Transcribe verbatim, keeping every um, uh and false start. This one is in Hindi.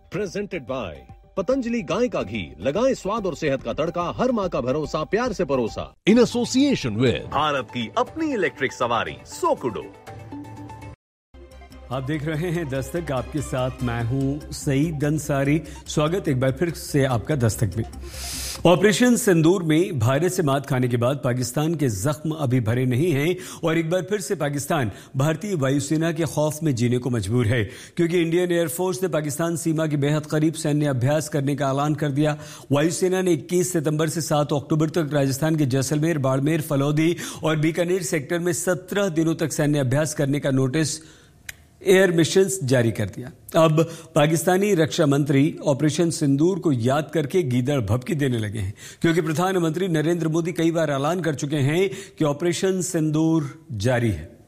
प्रेजेंटेड बाय पतंजलि गाय का घी, लगाएं स्वाद और सेहत का तड़का, हर माँ का भरोसा, प्यार से परोसा। इन एसोसिएशन विद भारत की अपनी इलेक्ट्रिक सवारी सोकुडो। आप देख रहे हैं दस्तक, आपके साथ मैं हूं सईद अंसारी। स्वागत एक बार फिर से आपका दस्तक में। ऑपरेशन सिंदूर में भारत से मात खाने के बाद पाकिस्तान के जख्म अभी भरे नहीं हैं और एक बार फिर से पाकिस्तान भारतीय वायुसेना के खौफ में जीने को मजबूर है, क्योंकि इंडियन एयरफोर्स ने पाकिस्तान सीमा के बेहद करीब सैन्य अभ्यास करने का ऐलान कर दिया। वायुसेना ने इक्कीस सितंबर से सात अक्टूबर तक राजस्थान के जैसलमेर, बाड़मेर, फलौदी और बीकानेर सेक्टर में सत्रह दिनों तक सैन्य अभ्यास करने का नोटिस एयर मिशंस जारी कर दिया। अब पाकिस्तानी रक्षा मंत्री ऑपरेशन सिंदूर को याद करके गीदड़ भभकी देने लगे हैं, क्योंकि प्रधानमंत्री नरेंद्र मोदी कई बार ऐलान कर चुके हैं कि ऑपरेशन सिंदूर जारी है।